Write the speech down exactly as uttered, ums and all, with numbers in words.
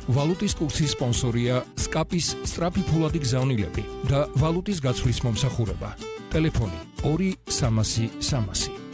ვალუტის კურსის სპონსორია სკაპის სწრაფი ფულადი გზავნილები და ვალუტის გაცვლის მომსახურება. ტელეფონი ორი სამასი სამასი.